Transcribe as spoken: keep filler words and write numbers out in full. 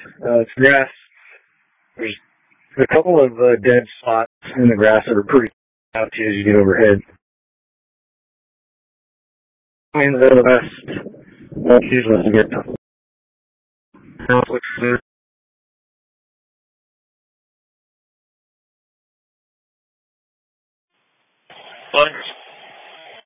Uh, it's grass. There's a couple of uh, dead spots in the grass that are pretty out to you as you get overhead. Winds out of the west. That's usually to get to. Now it looks good. Lunch.